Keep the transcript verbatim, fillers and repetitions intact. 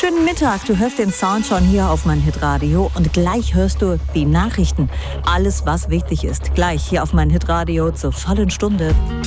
Schönen Mittag, du hörst den Sound schon hier auf mein Hitradio und gleich hörst du die Nachrichten. Alles, was wichtig ist, gleich hier auf mein Hitradio zur vollen Stunde.